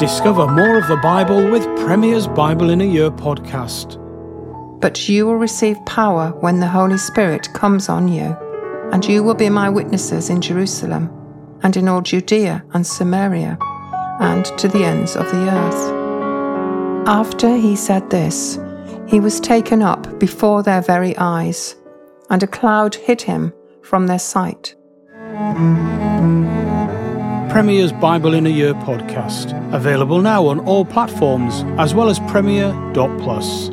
Discover more of the Bible with Premier's Bible in a Year podcast. But you will receive power when the Holy Spirit comes on you, and you will be my witnesses in Jerusalem, and in all Judea and Samaria, and to the ends of the earth. After he said this, he was taken up before their very eyes, and a cloud hid him from their sight. Premier's Bible in a Year podcast, available now on all platforms, as well as Premier.plus.